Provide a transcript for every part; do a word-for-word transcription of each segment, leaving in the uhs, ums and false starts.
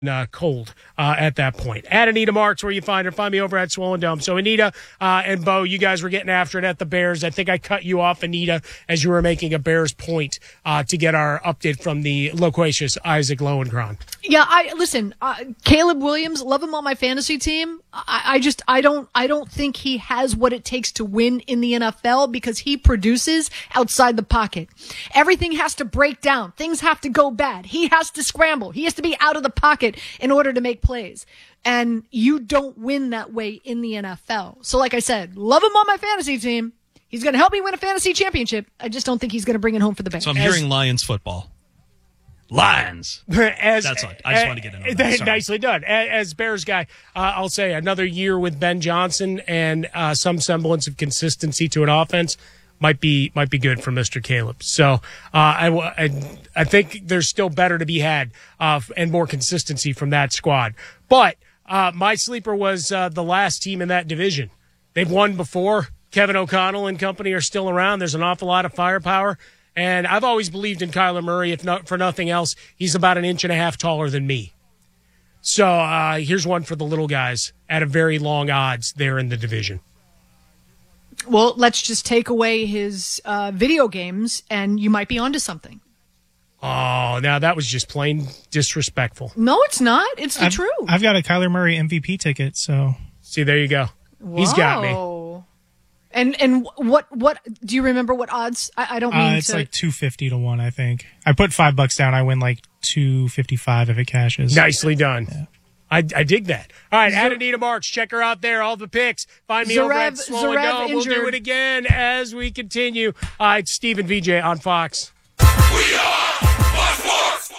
Uh, cold uh, at that point. At Anita Marks, where you find her. Find me over at Swollen Dome. So Anita uh, and Bo, you guys were getting after it at the Bears. I think I cut you off, Anita, as you were making a Bears point uh, to get our update from the loquacious Isaac Lowenkron. Yeah, I listen. Uh, Caleb Williams, love him on my fantasy team. I, I just, I don't, I don't think he has what it takes to win in the N F L because he produces outside the pocket. Everything has to break down. Things have to go bad. He has to scramble. He has to be out of the pocket in order to make plays. And you don't win that way in the N F L. So like I said, love him on my fantasy team. He's going to help me win a fantasy championship. I just don't think he's going to bring it home for the Bears. So I'm hearing Lions football. Lions. As, That's all. I just want to get in on that. Sorry. Nicely done. As, as Bears guy, uh, I'll say another year with Ben Johnson and uh, some semblance of consistency to an offense might be might be good for Mister Caleb. So uh, I, I I think there's still better to be had uh, and more consistency from that squad. But uh, my sleeper was uh, the last team in that division. They've won before. Kevin O'Connell and company are still around. There's an awful lot of firepower. And I've always believed in Kyler Murray. If not for nothing else, he's about an inch and a half taller than me. So uh, here's one for the little guys at a very long odds there in the division. Well, let's just take away his uh, video games, and you might be onto something. Oh, now that was just plain disrespectful. No, it's not. It's the I've, truth. I've got a Kyler Murray M V P ticket, so see, there you go. Whoa. He's got me. And and what what do you remember? What odds? I, I don't mean uh, it's to. like two fifty to one. I think I put five bucks down. I win like two fifty five if it cashes. Nicely done. Yeah. I, I dig that. All right, at Anita Marks, check her out there. All the picks. Find me Zarev, over at Swollen Dome. We'll do it again as we continue. All right, Steve and V J on Fox. We are Fox Sports.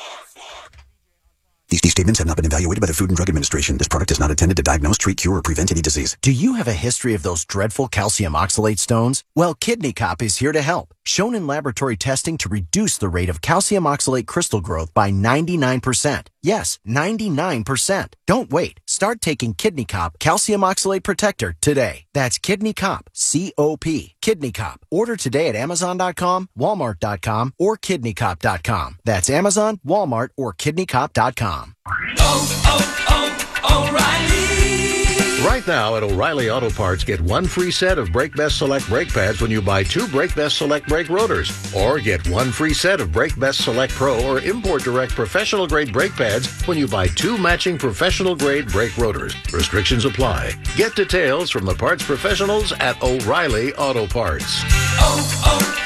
These, these statements have not been evaluated by the Food and Drug Administration. This product is not intended to diagnose, treat, cure, or prevent any disease. Do you have a history of those dreadful calcium oxalate stones? Well, Kidney Cop is here to help. Shown in laboratory testing to reduce the rate of calcium oxalate crystal growth by ninety-nine percent. Yes, ninety-nine percent. Don't wait. Start taking Kidney Cop Calcium Oxalate Protector today. That's Kidney Cop, C O P. Kidney Cop. Order today at Amazon dot com, Walmart dot com, or Kidney Cop dot com. That's Amazon, Walmart, or Kidney Cop dot com. Oh, oh, oh, O'Reilly. Right now at O'Reilly Auto Parts, get one free set of Brake Best Select brake pads when you buy two Brake Best Select brake rotors. Or get one free set of Brake Best Select Pro or Import Direct professional grade brake pads when you buy two matching professional grade brake rotors. Restrictions apply. Get details from the parts professionals at O'Reilly Auto Parts. Oh,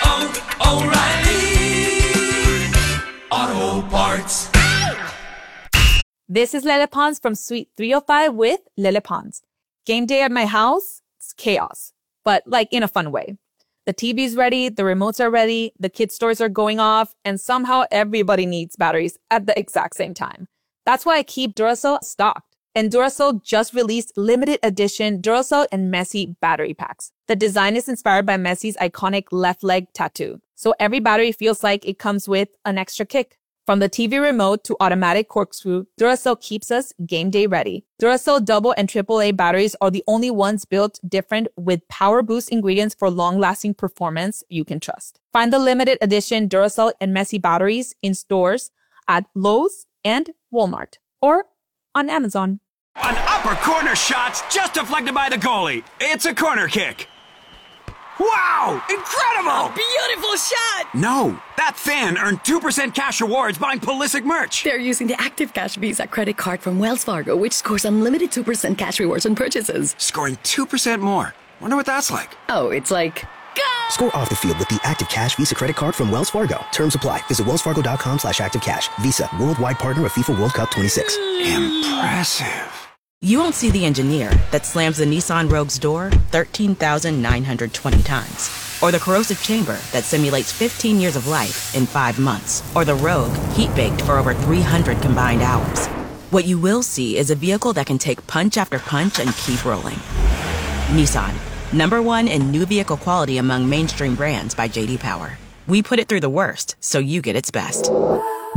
oh, oh, O'Reilly Auto Parts. This is Lele Pons from Suite three oh five with Lele Pons. Game day at my house, it's chaos, but like in a fun way. The T V's ready, the remotes are ready, the kids' toys are going off, and somehow everybody needs batteries at the exact same time. That's why I keep Duracell stocked. And Duracell just released limited edition Duracell and Messi battery packs. The design is inspired by Messi's iconic left leg tattoo, so every battery feels like it comes with an extra kick. From the T V remote to automatic corkscrew, Duracell keeps us game day ready. Duracell double and triple A batteries are the only ones built different with power boost ingredients for long-lasting performance you can trust. Find the limited edition Duracell and Messi batteries in stores at Lowe's and Walmart or on Amazon. An upper corner shot's just deflected by the goalie. It's a corner kick. Wow! Incredible! A beautiful shot! No, that fan earned two percent cash rewards buying Pulisic merch. They're using the Active Cash Visa credit card from Wells Fargo, which scores unlimited two percent cash rewards on purchases. Scoring two percent more. Wonder what that's like. Oh, it's like... Go! Score off the field with the Active Cash Visa credit card from Wells Fargo. Terms apply. Visit wellsfargo.com slash active cash. Visa, worldwide partner of FIFA World Cup twenty-six. Impressive. You won't see the engineer that slams the Nissan Rogue's door thirteen thousand nine hundred twenty times. Or the corrosive chamber that simulates fifteen years of life in five months. Or the Rogue heat-baked for over three hundred combined hours. What you will see is a vehicle that can take punch after punch and keep rolling. Nissan, number one in new vehicle quality among mainstream brands by J D Power. We put it through the worst, so you get its best.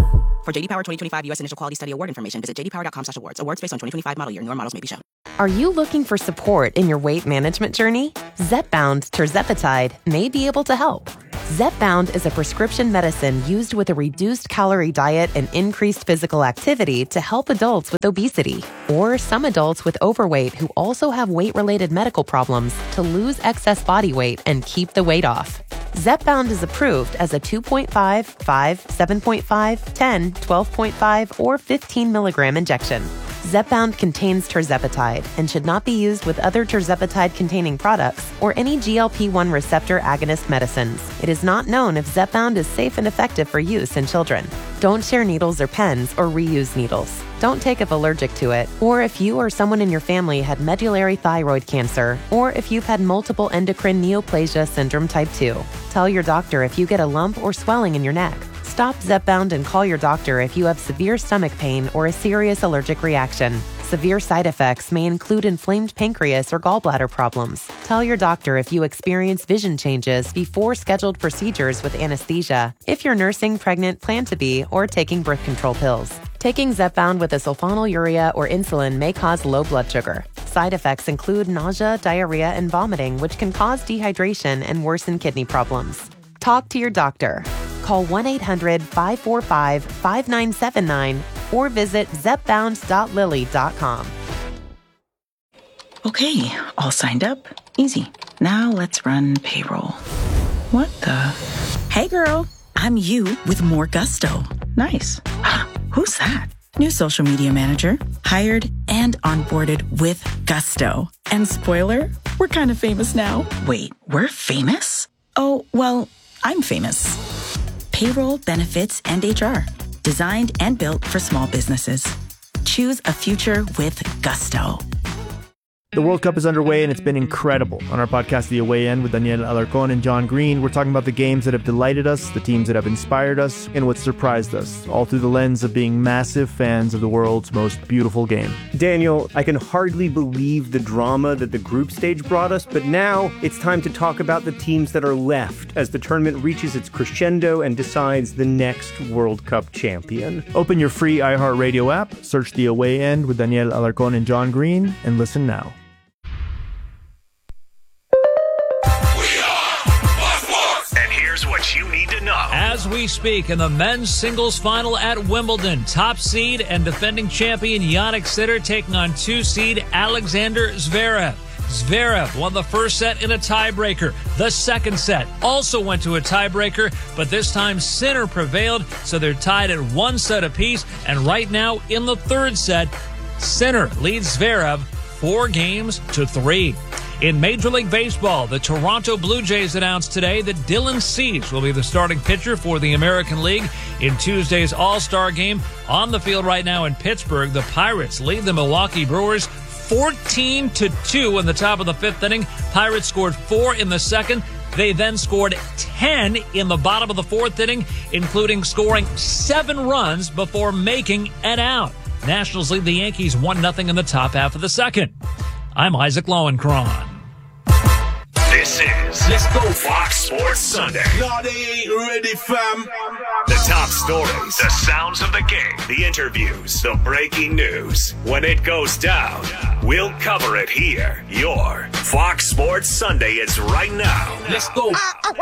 For J D Power twenty twenty-five U S Initial Quality Study Award information, visit j d power dot com slash awards. Awards based on twenty twenty-five model year. Newer models may be shown. Are you looking for support in your weight management journey? Zepbound tirzepatide may be able to help. Zepbound is a prescription medicine used with a reduced calorie diet and increased physical activity to help adults with obesity or some adults with overweight who also have weight-related medical problems to lose excess body weight and keep the weight off. Zepbound is approved as a two point five, five, seven point five, ten, twelve point five, or fifteen milligram injection. Zepbound contains tirzepatide and should not be used with other tirzepatide-containing products or any G L P one receptor agonist medicines. It is not known if Zepbound is safe and effective for use in children. Don't share needles or pens or reuse needles. Don't take if allergic to it, or if you or someone in your family had medullary thyroid cancer, or if you've had multiple endocrine neoplasia syndrome type two. Tell your doctor if you get a lump or swelling in your neck. Stop Zepbound and call your doctor if you have severe stomach pain or a serious allergic reaction. Severe side effects may include inflamed pancreas or gallbladder problems. Tell your doctor if you experience vision changes before scheduled procedures with anesthesia, if you're nursing, pregnant, plan to be, or taking birth control pills. Taking Zepbound with a sulfonylurea or insulin may cause low blood sugar. Side effects include nausea, diarrhea, and vomiting, which can cause dehydration and worsen kidney problems. Talk to your doctor. Call one eight hundred, five four five, five nine seven nine or visit zepbound dot lilly dot com. Okay, all signed up. Easy. Now let's run payroll. What the? Hey girl, I'm you with more gusto. Nice. Who's that? New social media manager. Hired and onboarded with gusto. And spoiler, we're kind of famous now. Wait, we're famous? Oh, well, I'm famous. Payroll, benefits, and H R. Designed and built for small businesses. Choose a future with gusto. The World Cup is underway and it's been incredible. On our podcast, The Away End, with Daniel Alarcón and John Green, we're talking about the games that have delighted us, the teams that have inspired us, and what surprised us, all through the lens of being massive fans of the world's most beautiful game. Daniel, I can hardly believe the drama that the group stage brought us, but now it's time to talk about the teams that are left as the tournament reaches its crescendo and decides the next World Cup champion. Open your free iHeartRadio app, search The Away End with Daniel Alarcón and John Green, and listen now. What you need to know. As we speak, in the men's singles final at Wimbledon, top seed and defending champion Jannik Sinner taking on two seed Alexander Zverev. Zverev won the first set in a tiebreaker. The second set also went to a tiebreaker, but this time Sinner prevailed, so they're tied at one set apiece. And right now, in the third set, Sinner leads Zverev four games to three. In Major League Baseball, the Toronto Blue Jays announced today that Dylan Cease will be the starting pitcher for the American League in Tuesday's All-Star Game. On the field right now in Pittsburgh, the Pirates lead the Milwaukee Brewers fourteen to two in the top of the fifth inning. Pirates scored four in the second. They then scored ten in the bottom of the fourth inning, including scoring seven runs before making an out. Nationals lead the Yankees one nothing in the top half of the second. I'm Isaac Lowenkron. This is Let's Go Fox Sports Sunday. No, they ain't ready, fam. The top stories, the sounds of the game, the interviews, the breaking news. When it goes down, we'll cover it here. Your Fox Sports Sunday is right now. Let's go.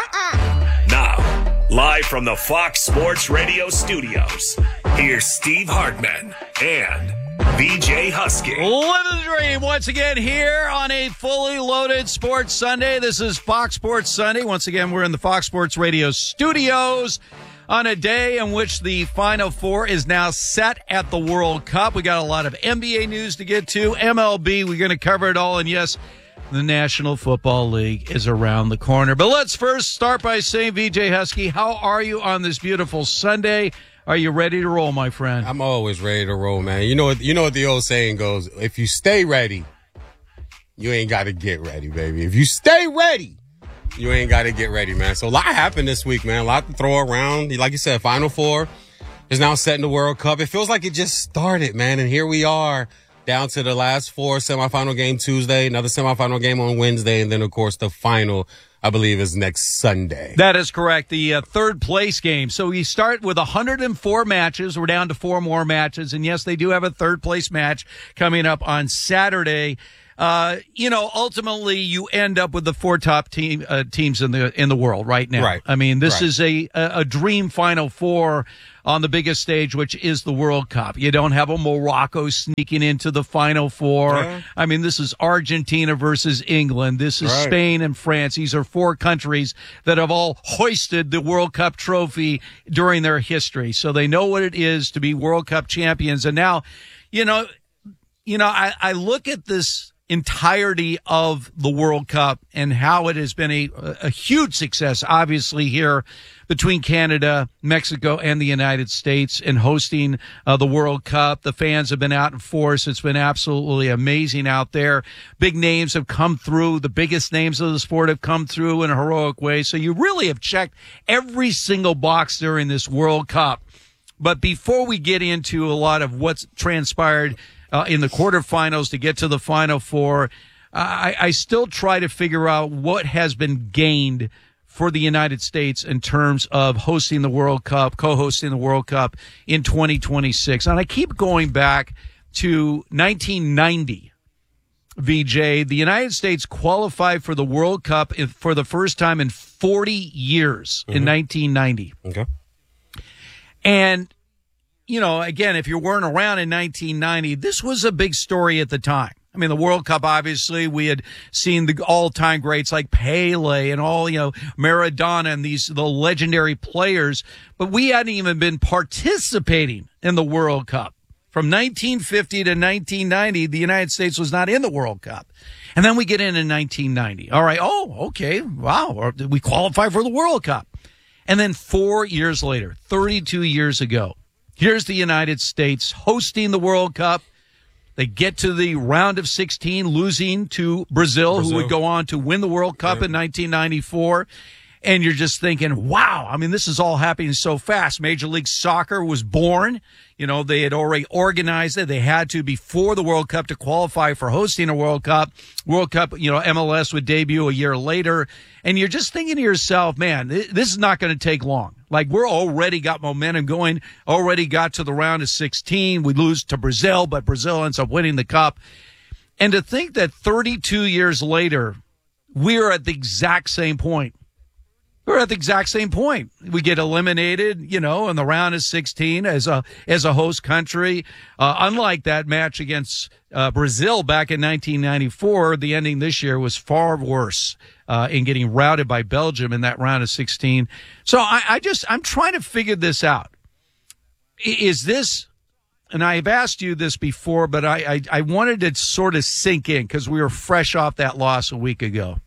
Now, live from the Fox Sports Radio studios, here's Steve Hartman and V J Husky. Living the dream once again here on a fully loaded Sports Sunday. This is Fox Sports Sunday. Once again, we're in the Fox Sports Radio studios on a day in which the Final Four is now set at the World Cup. We got a lot of N B A news to get to, M L B. We're going to cover it all. And yes, the National Football League is around the corner. But let's first start by saying, V J Husky, how are you on this beautiful Sunday? Are you ready to roll, my friend? I'm always ready to roll, man. You know what, you know what the old saying goes, if you stay ready, you ain't got to get ready, baby. If you stay ready, you ain't got to get ready, man. So a lot happened this week, man. A lot to throw around. Like you said, Final Four is now set in the World Cup. It feels like it just started, man. And here we are down to the last four, semifinal game Tuesday, another semifinal game on Wednesday, and then, of course, the final I believe, is next Sunday. That is correct. The uh, third place game. So we start with one hundred four matches. We're down to four more matches. And yes, they do have a third place match coming up on Saturday. Uh, you know, ultimately you end up with the four top team, uh, teams in the, in the world right now. Right. I mean, this right. is a, a dream Final Four on the biggest stage, which is the World Cup. You don't have a Morocco sneaking into the Final Four. Yeah. I mean, this is Argentina versus England. This is Right. Spain and France. These are four countries that have all hoisted the World Cup trophy during their history. So they know what it is to be World Cup champions. And now, you know, you know, I, I look at this entirety of the World Cup and how it has been a, a huge success, obviously, here between Canada, Mexico, and the United States in hosting uh, the World Cup. The fans have been out in force. It's been absolutely amazing out there. Big names have come through. The biggest names of the sport have come through in a heroic way. So you really have checked every single box during this World Cup. But before we get into a lot of what's transpired Uh, in the quarterfinals to get to the Final Four, I, I still try to figure out what has been gained for the United States in terms of hosting the World Cup, co-hosting the World Cup in twenty twenty-six. And I keep going back to nineteen ninety. V J, the United States qualified for the World Cup for the first time in forty years mm-hmm. in nineteen ninety. Okay. And you know, again, if you weren't around in nineteen ninety, this was a big story at the time. I mean, the World Cup, obviously, we had seen the all-time greats like Pele and all, you know, Maradona and these, the legendary players, but we hadn't even been participating in the World Cup. From nineteen fifty to nineteen ninety, the United States was not in the World Cup. And then we get in in nineteen ninety. All right. Oh, okay. Wow. We qualify for the World Cup. And then four years later, thirty-two years ago, here's the United States hosting the World Cup. They get to the round of sixteen, losing to Brazil, Brazil. who would go on to win the World Cup yeah. in nineteen ninety-four. And you're just thinking, wow, I mean, this is all happening so fast. Major League Soccer was born. You know, they had already organized it. They had to before the World Cup to qualify for hosting a World Cup. World Cup, you know, M L S would debut a year later. And you're just thinking to yourself, man, this is not going to take long. Like, we're already got momentum going, already got to the round of sixteen. We lose to Brazil, but Brazil ends up winning the cup. And to think that thirty-two years later, we're at the exact same point. We're at the exact same point. We get eliminated, you know, in the round of sixteen as a as a host country. Uh, unlike that match against uh, Brazil back in nineteen ninety-four, the ending this year was far worse uh, in getting routed by Belgium in that round of sixteen. So I, I just I'm trying to figure this out. Is this? And I've asked you this before, but I I, I wanted to sort of sink in because we were fresh off that loss a week ago.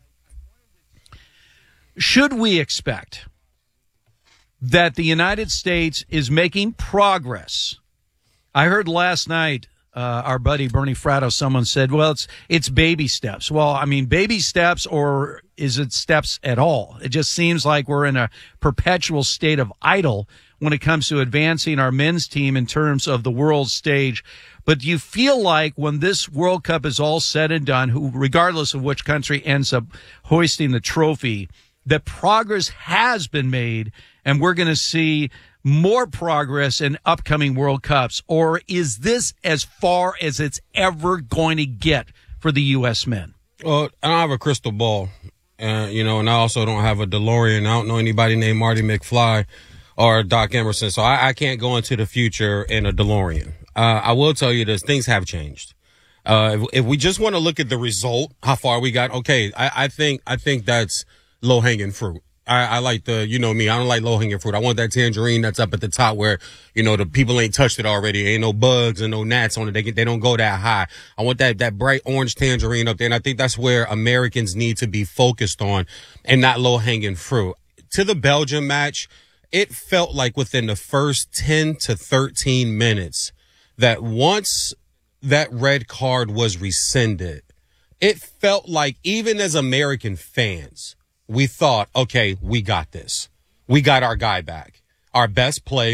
Should we expect that the United States is making progress? I heard last night uh, our buddy Bernie Fratto, someone said, well, it's it's baby steps. Well, I mean, baby steps, or is it steps at all? It just seems like we're in a perpetual state of idle when it comes to advancing our men's team in terms of the world stage. But do you feel like when this World Cup is all said and done, who, regardless of which country ends up hoisting the trophy, that progress has been made and we're going to see more progress in upcoming World Cups? Or is this as far as it's ever going to get for the U S men? Well, I don't have a crystal ball, uh, you know, and I also don't have a DeLorean. I don't know anybody named Marty McFly or Doc Emerson, so I, I can't go into the future in a DeLorean. Uh, I will tell you this, things have changed. Uh, if, if we just want to look at the result, how far we got, okay, I, I think I think that's low-hanging fruit. I, I like the, you know me, I don't like low-hanging fruit. I want that tangerine that's up at the top where, you know, the people ain't touched it already. Ain't no bugs and no gnats on it. They, they don't go that high. I want that, that bright orange tangerine up there. And I think that's where Americans need to be focused on and not low-hanging fruit. To the Belgium match, it felt like within the first ten to thirteen minutes that once that red card was rescinded, it felt like even as American fans, we thought, okay, we got this. We got our guy back. Our best player,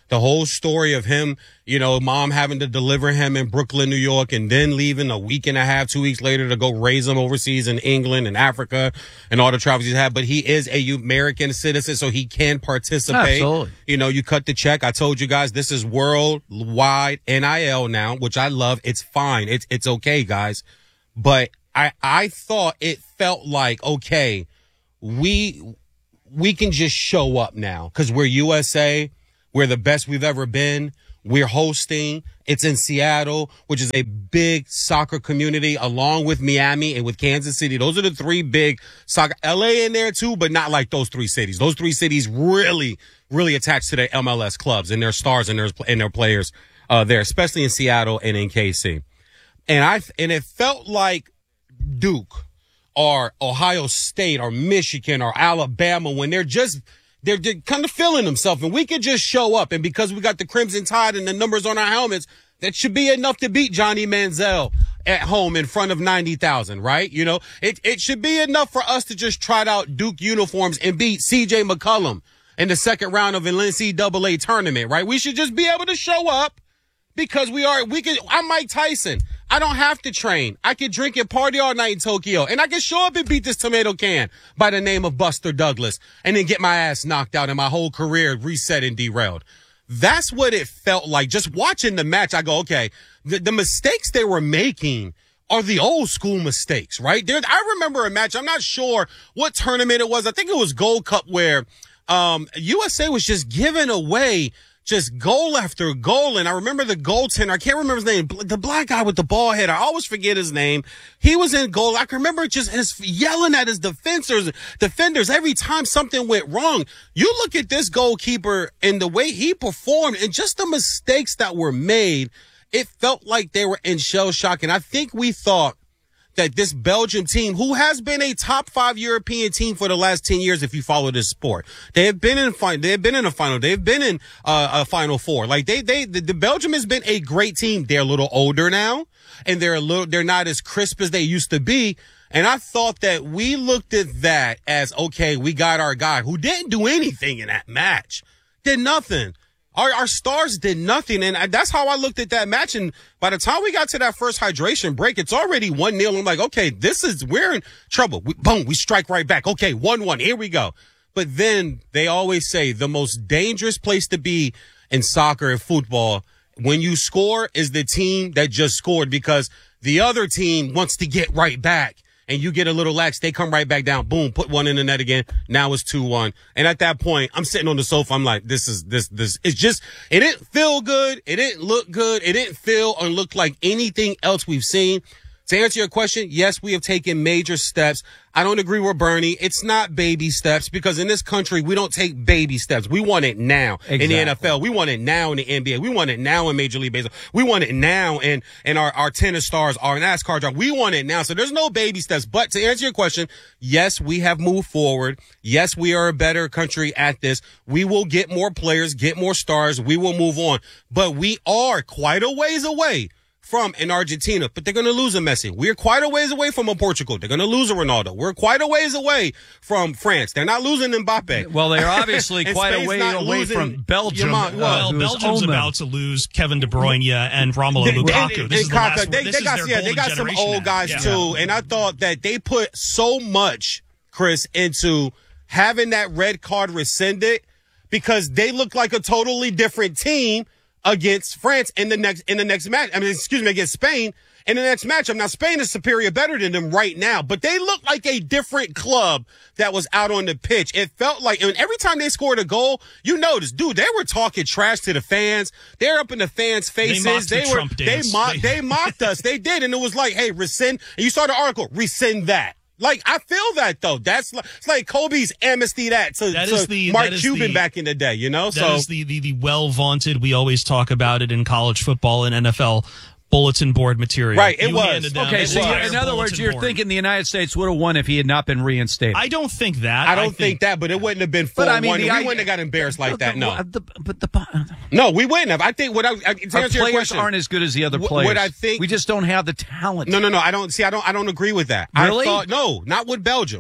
The whole story of him, you know, mom having to deliver him in Brooklyn, New York, and then leaving a week and a half, two weeks later to go raise him overseas in England and Africa and all the travels he's had. But he is a American citizen, so he can participate. Absolutely. You know, you cut the check. I told you guys this is worldwide N I L now, which I love. It's fine. It's it's okay, guys. But I I thought it felt like, okay, we we can just show up now because we're U S A. We're the best we've ever been. We're hosting. It's in Seattle, which is a big soccer community, along with Miami and with Kansas City. Those are the three big soccer. L A in there too, but not like those three cities. Those three cities really, really attached to their M L S clubs and their stars and their and their players uh, there, especially in Seattle and in K C. And I and it felt like Duke or Ohio State or Michigan or Alabama when they're just. They're, they're kind of feeling themselves, and we could just show up. And because we got the Crimson Tide and the numbers on our helmets, that should be enough to beat Johnny Manziel at home in front of ninety thousand, right? You know, it, it should be enough for us to just trot out Duke uniforms and beat C J McCollum in the second round of an N C double A tournament, right? We should just be able to show up because we are, we can, I'm Mike Tyson. I don't have to train. I can drink and party all night in Tokyo, and I can show up and beat this tomato can by the name of Buster Douglas and then get my ass knocked out and my whole career reset and derailed. That's what it felt like. Just watching the match, I go, okay, the, the mistakes they were making are the old school mistakes, right? There, I remember a match. I'm not sure what tournament it was. I think it was Gold Cup where um, U S A was just giving away just goal after goal. And I remember the goaltender. I can't remember his name. The black guy with the ball head. I always forget his name. He was in goal. I can remember just his yelling at his defenders, defenders every time something went wrong. You look at this goalkeeper and the way he performed and just the mistakes that were made. It felt like they were in shell shock. And I think we thought that this Belgium team, who has been a top five European team for the last ten years, if you follow this sport, they have been in final, they have been in a final, they've been in uh, a Final Four. Like they, they, the, the Belgium has been a great team. They're a little older now, and they're a little, they're not as crisp as they used to be. And I thought that we looked at that as, okay, we got our guy who didn't do anything in that match, did nothing. Our, our stars did nothing, and that's how I looked at that match. And by the time we got to that first hydration break, it's already one nil. I'm like, okay, this is, we're in trouble. We, boom, we strike right back. Okay, one one, here we go. But then they always say the most dangerous place to be in soccer and football when you score is the team that just scored, because the other team wants to get right back. And you get a little lax, they come right back down, boom, put one in the net again. Now it's two one. And at that point, I'm sitting on the sofa. I'm like, this is, this, this, it's just, it didn't feel good. It didn't look good. It didn't feel or look like anything else we've seen. To answer your question, yes, we have taken major steps. I don't agree with Bernie. It's not baby steps, because in this country, we don't take baby steps. We want it now exactly. in the N F L. We want it now in the N B A. We want it now in Major League Baseball. We want it now in, in our, our tennis stars, our NASCAR drive. We want it now. So there's no baby steps. But to answer your question, yes, we have moved forward. Yes, we are a better country at this. We will get more players, get more stars. We will move on. But we are quite a ways away from in Argentina, but they're going to lose a Messi. We're quite a ways away from a Portugal. They're going to lose a Ronaldo. We're quite a ways away from France. They're not losing Mbappe. Well, they're obviously quite a way away from Belgium. Well, well Belgium's about to lose Kevin De Bruyne and Romelu and, Lukaku. And, this and is the Kaka, last they, this they is got, their yeah, they got some old guys now. too, Yeah. and I thought that they put so much, Chris, into having that red card rescinded because they look like a totally different team against France in the next in the next match. I mean, excuse me, against Spain in the next matchup. Now, Spain is superior, better than them right now, but they look like a different club that was out on the pitch. It felt like, and every time they scored a goal, you notice, dude, they were talking trash to the fans. They're up in the fans' faces. They mocked they the were Trump they dance. mocked they mocked us. They did, and it was like, hey, rescind. And you saw the article, rescind that. Like, I feel that, though. That's like, it's like Kobe's amnesty that to, That to is the- Mark that is Cuban the- back in the day, you know? That so is the, the, the well vaunted, we always talk about it in college football and N F L bulletin board material. Right, it You was. handed down Okay, the so entire you're, in other words, bulletin you're board. thinking the United States would have won if he had not been reinstated. I don't think that. I don't think, that, but it wouldn't have been four But one. I mean, we the idea- wouldn't have got embarrassed like that, no. The, but the No, we wouldn't have. I think what I, I to our answer your players question, aren't as good as the other Wh- players. What I think, we just don't have the talent. No, no, no. I don't see. I don't. I don't agree with that. Really? I thought, no, not with Belgium.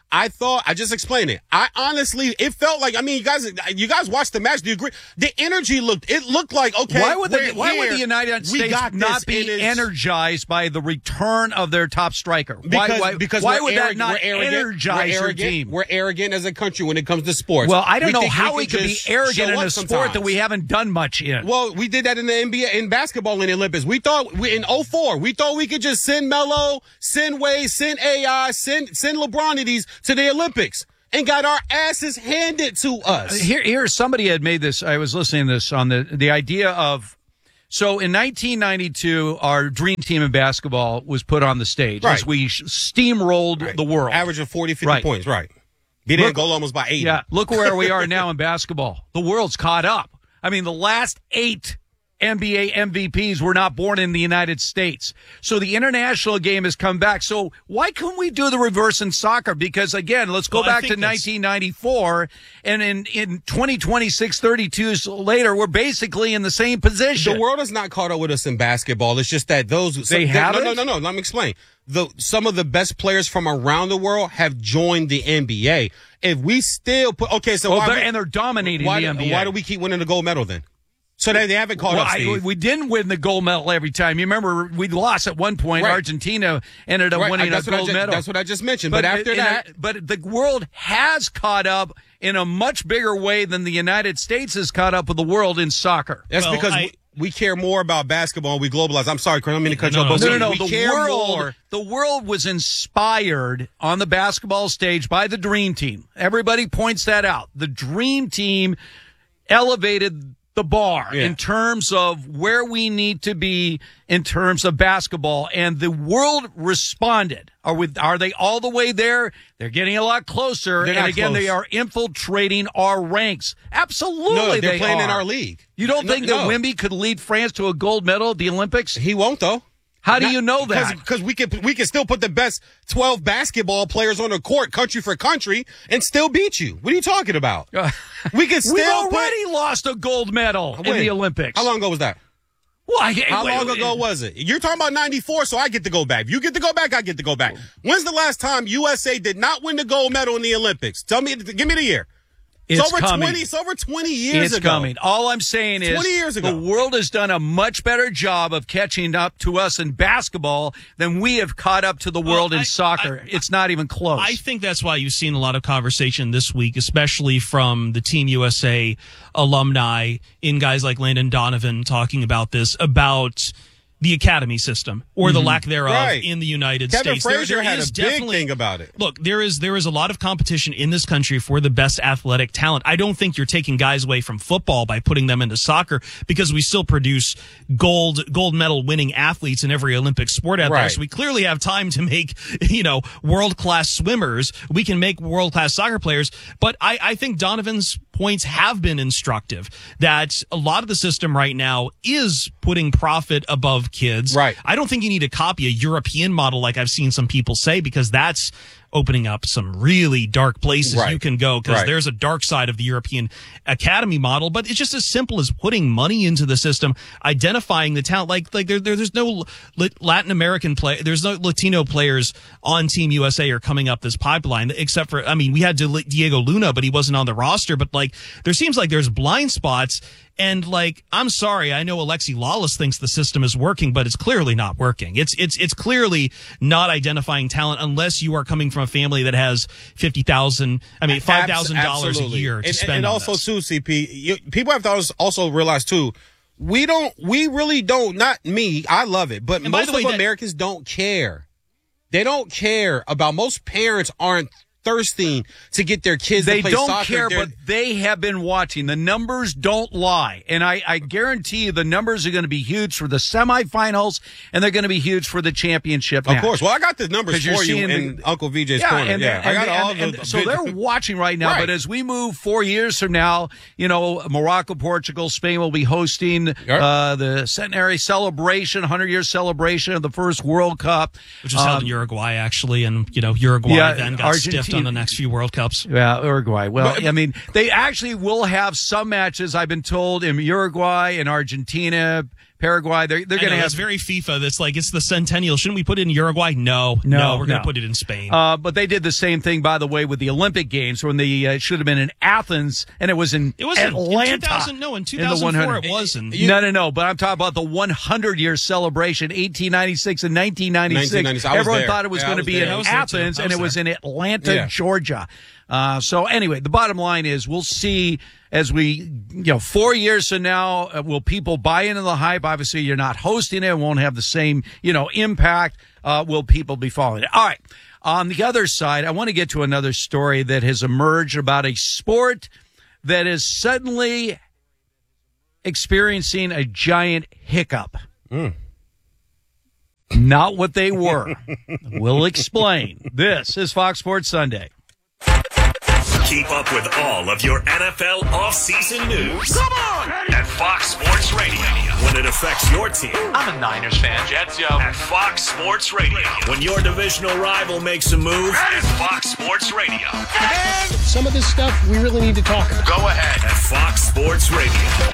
I thought, I just explained it. I honestly, it felt like, I mean, you guys, you guys watched the match. Do you agree? The energy looked, it looked like, okay. Why would, the, why here, would the United States not be energized by the return of their top striker? Because, why, why, because why would arrogant, that not energize your team? We're arrogant as a country when it comes to sports. Well, I don't we know think how we we can could be just arrogant in a sometimes. sport that we haven't done much in. Well, we did that in the N B A, in basketball in the Olympics. We thought, we, in oh four, we thought we could just send Melo, send Wade, send A I, send, send LeBronides to the Olympics. And got our asses handed to us. Here, here, somebody had made this. I was listening to this on the the idea of. So in nineteen ninety-two, our dream team in basketball was put on the stage right. as we steamrolled right. the world, averaging forty, fifty right. points. Right, beat a goal almost by eighty. Yeah, look where we are now in basketball. The world's caught up. I mean, the last eight N B A M V Ps were not born in the United States. So the international game has come back. So why couldn't we do the reverse in soccer? Because, again, let's go well, back to nineteen ninety-four, and in, in twenty twenty-six, thirty-two years later, we're basically in the same position. The world has not caught up with us in basketball. It's just that those... They haven't? No, no, no, no. Let me explain. The, some of the best players from around the world have joined the N B A. If we still put... Okay, so well, why... They're, we, and they're dominating why, the N B A. Why do we keep winning the gold medal then? So they, they haven't caught well, up, Steve. I, we didn't win the gold medal every time. You remember we lost at one point. Right. Argentina ended up right. winning that's a what gold I just, medal. That's what I just mentioned. But, but after in that... A, but the world has caught up in a much bigger way than the United States has caught up with the world in soccer. That's well, because... I, we, we care more about basketball and we globalize. I'm sorry, Chris, I don't mean to cut no, you off. No, no, no. We The care world, more. the world was inspired on the basketball stage by the Dream Team. Everybody points that out. The Dream Team elevated the bar yeah. in terms of where we need to be in terms of basketball, and the world responded. Are with are they all the way there? They're getting a lot closer, They're and not again, close. they are infiltrating our ranks. Absolutely, No, they're they playing are. in our league. You don't No, think that no. Wemby could lead France to a gold medal at the Olympics? He won't, though. How do Not- you know that? Because we can we can still put the best twelve basketball players on the court, country for country, and still beat you. What are you talking about? We can still We've put- already lost a gold medal in When? the Olympics. How long ago was that? Well, I, How wait, long wait, ago was it? You're talking about ninety-four, so I get to go back. You get to go back, I get to go back. When's the last time U S A did not win the gold medal in the Olympics? Tell me, give me the year. It's, It's over coming. twenty. It's over twenty years It's ago. coming. All I'm saying is twenty years ago. the world has done a much better job of catching up to us in basketball than we have caught up to the world Well, in I- soccer. I- it's not even close. I think that's why you've seen a lot of conversation this week, especially from the Team U S A alumni in guys like Landon Donovan talking about this, about the academy system or the Mhm. lack thereof Right. in the United Kevin States. There- Frazier there had is a big definitely- thing about it. Look, there is there is a lot of competition in this country for the best athletic talent. I don't think you're taking guys away from football by putting them into soccer, because we still produce gold gold medal winning athletes in every Olympic sport out there. Right. So we clearly have time to make, you know, world class swimmers. We can make world class soccer players. But I, I think Donovan's points have been instructive, that a lot of the system right now is putting profit above kids. Right. I don't think you need to copy a European model like I've seen some people say, because that's opening up some really dark places Right. you can go, because Right. there's a dark side of the European academy model. But it's just as simple as putting money into the system, identifying the talent. Like like there, there there's no Latin American play, there's no Latino players on Team U S A or coming up this pipeline, except for, I mean, we had Diego Luna, but he wasn't on the roster. But like, there seems like there's blind spots. And like, I'm sorry, I know Alexi Lawless thinks the system is working, but it's clearly not working. It's it's it's clearly not identifying talent unless you are coming from a family that has fifty thousand, I mean, five thousand dollars a Absolutely. year to and, spend and on also this. too, C P, you, people have to also- also realize too, we don't, we really don't. Not me, I love it, but And by most the way, of that- Americans don't care. They don't care about. Most parents aren't thirsting to get their kids They to play don't soccer. care, They're- but they have been watching. The numbers don't lie. And I, I guarantee you the numbers are going to be huge for the semifinals, and they're going to be huge for the championship Of match. course. Well, I got the numbers 'Cause you're for you seeing in the- Uncle V J's Yeah, corner. and, yeah, and, I got and- all and the. so they're watching right now. Right. But as we move four years from now, you know, Morocco, Portugal, Spain will be hosting uh, the centenary celebration, hundred-year celebration of the first World Cup. Which was held Um, in Uruguay, actually, and, you know, Uruguay yeah, then got Argentina- stiffed on the next few World Cups. Yeah, Uruguay. Well, But- I mean, they actually will have some matches, I've been told, in Uruguay and Argentina Paraguay. They're, they're going to have it's very FIFA. That's like, it's the centennial. Shouldn't we put it in Uruguay? No, no, No, we're going no. to put it in Spain. Uh, but they did the same thing, by the way, with the Olympic Games when the uh, it should have been in Athens, and it was in It was in- in Atlanta. two thousand no, in two the thousand four one hundred. it wasn't. No, no, no. But I'm talking about the one hundred year celebration, eighteen ninety-six and nineteen ninety-six. nineteen ninety-six. I was Everyone there. thought it was Yeah, I going to was be there. in I was there, too. Athens, I and was it was there. in Atlanta, Yeah. Georgia. Uh, so anyway, the bottom line is we'll see as we, you know, four years from now, uh, will people buy into the hype? Obviously, you're not hosting it. It won't have the same, you know, impact. Uh, will people be following it? All right. On the other side, I want to get to another story that has emerged about a sport that is suddenly experiencing a giant hiccup. Mm. Not what they were. We'll explain. This is Fox Sports Sunday. Keep up with all of your N F L offseason news. Come on! At Fox Sports Radio. When it affects your team. I'm a Niners fan, Jets, yo. At Fox Sports Radio. When your divisional rival makes a move. At Fox Sports Radio. Some of this stuff we really need to talk about. Go ahead. At Fox Sports Radio.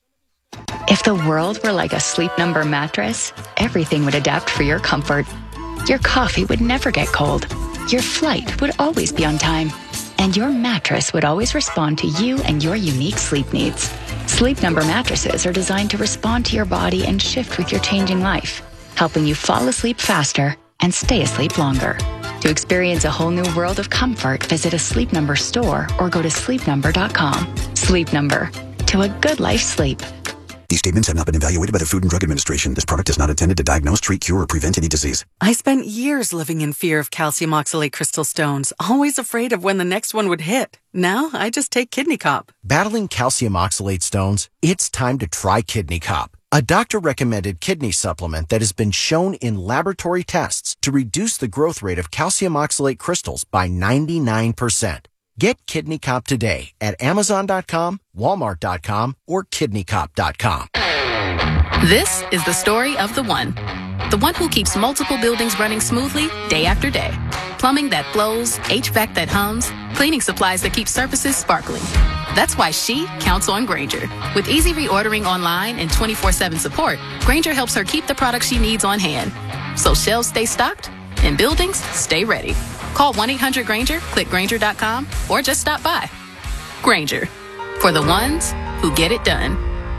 If the world were like a Sleep Number mattress, everything would adapt for your comfort. Your coffee would never get cold. Your flight would always be on time. And your mattress would always respond to you and your unique sleep needs. Sleep Number mattresses are designed to respond to your body and shift with your changing life, helping you fall asleep faster and stay asleep longer. To experience a whole new world of comfort, visit a Sleep Number store or go to sleep number dot com. Sleep Number. To a good life sleep. These statements have not been evaluated by the Food and Drug Administration. This product is not intended to diagnose, treat, cure, or prevent any disease. I spent years living in fear of calcium oxalate crystal stones, always afraid of when the next one would hit. Now, I just take Kidney Cop. Battling calcium oxalate stones? It's time to try Kidney Cop, a doctor-recommended kidney supplement that has been shown in laboratory tests to reduce the growth rate of calcium oxalate crystals by ninety-nine percent. Get Kidney Cop today at amazon dot com, walmart dot com, or kidney cop dot com. This is the story of the one. The one who keeps multiple buildings running smoothly day after day. Plumbing that flows, H V A C that hums, cleaning supplies that keep surfaces sparkling. That's why she counts on Grainger. With easy reordering online and twenty-four seven support, Grainger helps her keep the products she needs on hand. So shelves stay stocked and buildings stay ready. Call one eight hundred Grainger, click Grainger dot com, or just stop by. Grainger, for the ones who get it done.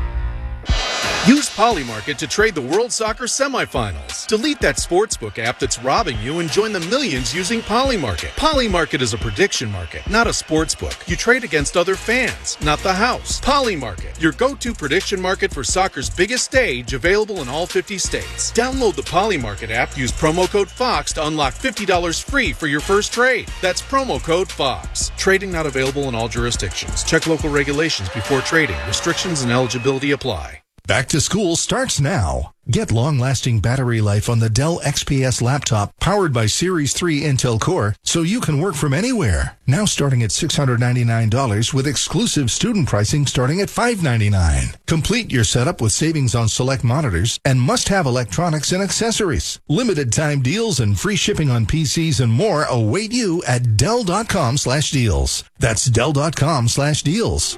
Use Polymarket to trade the World Soccer semifinals. Delete that sportsbook app that's robbing you and join the millions using Polymarket. Polymarket is a prediction market, not a sportsbook. You trade against other fans, not the house. Polymarket, your go-to prediction market for soccer's biggest stage, available in all fifty states. Download the Polymarket app, use promo code FOX to unlock fifty dollars free for your first trade. That's promo code FOX. Trading not available in all jurisdictions. Check local regulations before trading. Restrictions and eligibility apply. Back to school starts now. Get long-lasting battery life on the Dell X P S laptop powered by Series three Intel Core so you can work from anywhere. Now starting at six hundred ninety-nine dollars with exclusive student pricing starting at five hundred ninety-nine dollars. Complete your setup with savings on select monitors and must-have electronics and accessories. Limited time deals and free shipping on P Cs and more await you at Dell dot com slash deals. That's Dell dot com slash deals.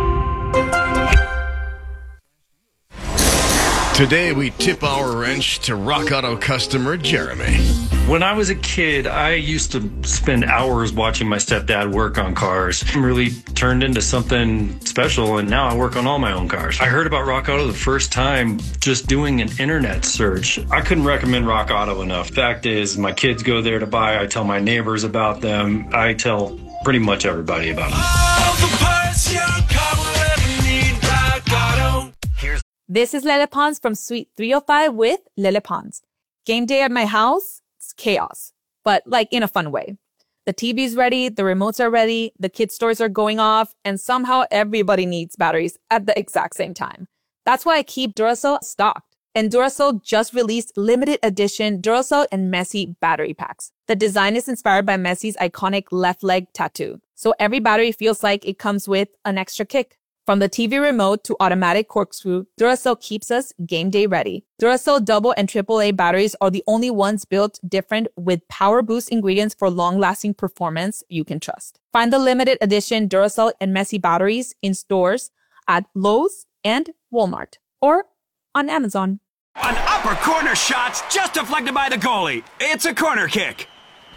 Today, we tip our wrench to Rock Auto customer Jeremy. When I was a kid, I used to spend hours watching my stepdad work on cars. It really turned into something special, and now I work on all my own cars. I heard about Rock Auto the first time just doing an internet search. I couldn't recommend Rock Auto enough. Fact is, my kids go there to buy. I tell my neighbors about them. I tell pretty much everybody about them. All the parts your car will ever need, Rock Auto. Here's This is Lele Pons from Suite three oh five with Lele Pons. Game day at my house, it's chaos, but like in a fun way. The T V's ready, the remotes are ready, the kids' toys are going off, and somehow everybody needs batteries at the exact same time. That's why I keep Duracell stocked. And Duracell just released limited edition Duracell and Messi battery packs. The design is inspired by Messi's iconic left leg tattoo, so every battery feels like it comes with an extra kick. From the T V remote to automatic corkscrew, Duracell keeps us game day ready. Duracell double and triple A batteries are the only ones built different with power boost ingredients for long-lasting performance you can trust. Find the limited edition Duracell and Messi batteries in stores at Lowe's and Walmart or on Amazon. An upper corner shot just deflected by the goalie. It's a corner kick.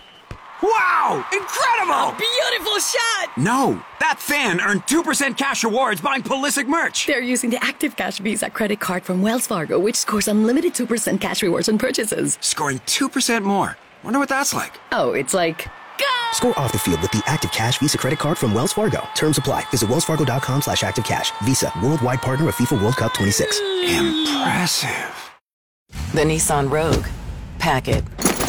Wow! Incredible! Beautiful shot! No, that fan earned two percent cash rewards buying Pulisic merch. They're using the Active Cash Visa credit card from Wells Fargo, which scores unlimited two percent cash rewards on purchases. Scoring two percent more. Wonder what that's like. Oh, it's like... Go! Score off the field with the Active Cash Visa credit card from Wells Fargo. Terms apply. Visit wellsfargo.com slash active cash. Visa, worldwide partner of FIFA World Cup twenty-six. Impressive. The Nissan Rogue. Pack it.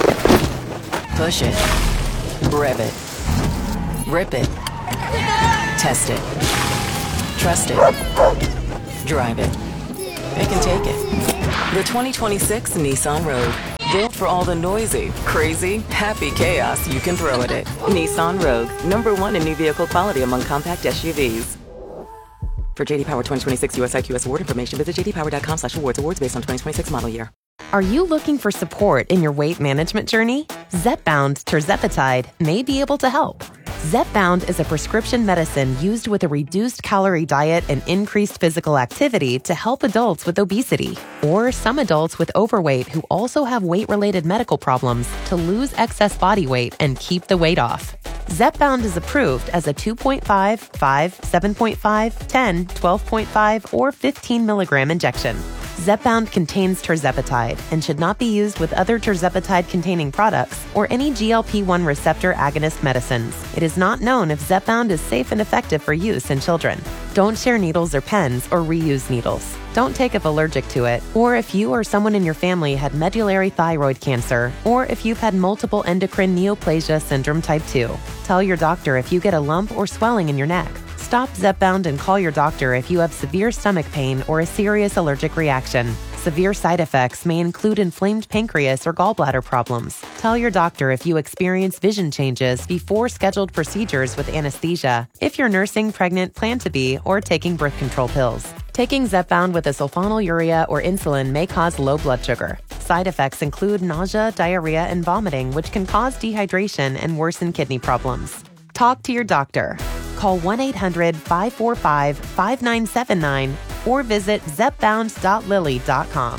Push it. Rev it. Rip it. Test it. Trust it. Drive it. It can take it. The twenty twenty-six Nissan Rogue. Built for all the noisy, crazy, happy chaos you can throw at it. Nissan Rogue. Number one in new vehicle quality among compact S U Vs. For J D Power twenty twenty-six U S I Q S award information, visit jdpower.com slash awards. Awards based on twenty twenty-six model year. Are you looking for support in your weight management journey? Zepbound Tirzepatide may be able to help. Zepbound is a prescription medicine used with a reduced calorie diet and increased physical activity to help adults with obesity or some adults with overweight who also have weight-related medical problems to lose excess body weight and keep the weight off. Zepbound is approved as a two point five, five, seven point five, ten, twelve point five, or fifteen milligram injection. Zepbound contains tirzepatide and should not be used with other tirzepatide-containing products or any G L P one receptor agonist medicines. It is not known if Zepbound is safe and effective for use in children. Don't share needles or pens or reuse needles. Don't take if allergic to it, or if you or someone in your family had medullary thyroid cancer, or if you've had multiple endocrine neoplasia syndrome type two. Tell your doctor if you get a lump or swelling in your neck. Stop Zepbound and call your doctor if you have severe stomach pain or a serious allergic reaction. Severe side effects may include inflamed pancreas or gallbladder problems. Tell your doctor if you experience vision changes before scheduled procedures with anesthesia, if you're nursing, pregnant, plan to be, or taking birth control pills. Taking Zepbound with a sulfonylurea or insulin may cause low blood sugar. Side effects include nausea, diarrhea, and vomiting, which can cause dehydration and worsen kidney problems. Talk to your doctor. Call one eight hundred, five four five, five nine seven nine or visit zepbound dot lilly dot com.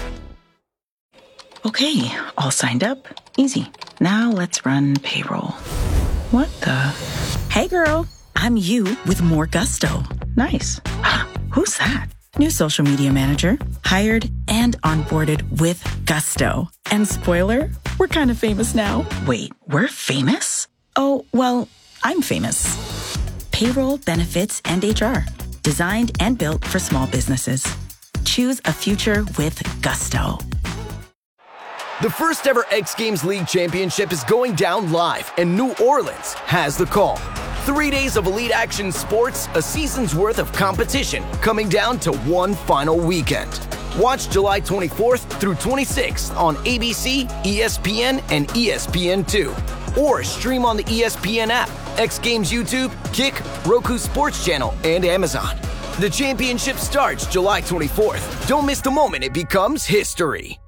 Okay, all signed up. Easy. Now let's run payroll. What the? Hey girl, I'm you with more gusto. Nice. Who's that? New social media manager. Hired and onboarded with gusto. And spoiler, we're kind of famous now. Wait, we're famous? Oh, well, I'm famous. Payroll, benefits, and H R. Designed and built for small businesses. Choose a future with gusto. The first ever X Games League Championship is going down live, and New Orleans has the call. Three days of elite action sports, a season's worth of competition, coming down to one final weekend. Watch July twenty-fourth through twenty-sixth on A B C, E S P N, and E S P N two. Or stream on the E S P N app, X Games YouTube, Kick, Roku Sports Channel, and Amazon. The championship starts July twenty-fourth. Don't miss the moment it becomes history.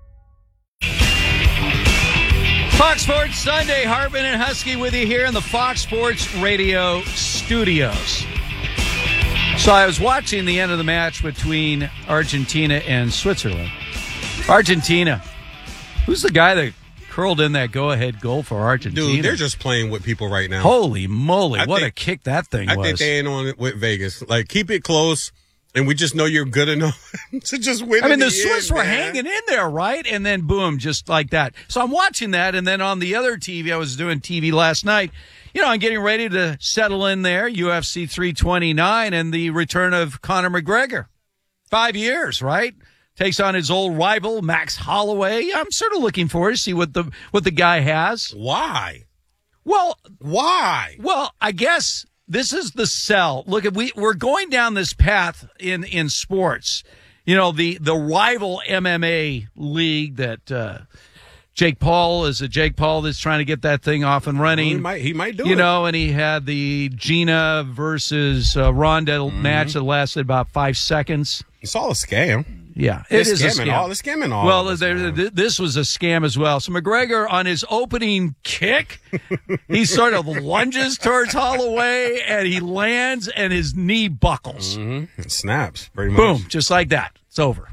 Fox Sports Sunday, Hartman and Husky with you here in the Fox Sports Radio studios. So I was watching the end of the match between Argentina and Switzerland. Argentina. Who's the guy that curled in that go-ahead goal for Argentina? Dude, they're just playing with people right now. Holy moly, I what think, a kick that thing I was. I think they ain't on it with Vegas. Like, keep it close, and we just know you're good enough to just win. I mean, in the, the Swiss end, were man. hanging in there, right? And then, boom, just like that. So I'm watching that, and then on the other T V, I was doing T V last night, you know, I'm getting ready to settle in there, U F C three twenty-nine, and the return of Conor McGregor. Five years, right? Takes on his old rival, Max Holloway. I'm sort of looking forward to see what the what the guy has. Why? Well, why? Well, I guess this is the sell. Look, we we're going down this path in in sports. You know, the the rival M M A league that uh, Jake Paul is a Jake Paul that's trying to get that thing off and running. Well, he might he might do you it. know, and he had the Gina versus uh, Ronda mm-hmm. match that lasted about five seconds. It's all a scam. Yeah, they're it is a scam. All, they're scamming all. Well, us, there, th- this was a scam as well. So McGregor, on his opening kick, he sort of lunges towards Holloway, and he lands, and his knee buckles. Mm-hmm. It snaps, pretty much. Boom, just like that. It's over.